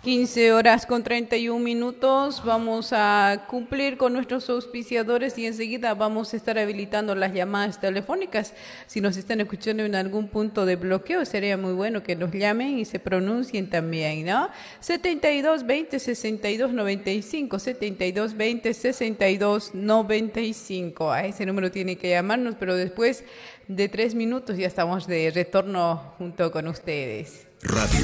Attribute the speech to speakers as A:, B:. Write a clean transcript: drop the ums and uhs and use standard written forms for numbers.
A: 15 horas con 31 minutos. Vamos a cumplir con nuestros auspiciadores y enseguida vamos a estar habilitando las llamadas telefónicas. Si nos están escuchando en algún punto de bloqueo, sería muy bueno que nos llamen y se pronuncien también, ¿no? 7220 6295, 7220 6295. A ese número tiene que llamarnos, pero después de 3 minutos ya estamos de retorno junto con ustedes.
B: Radio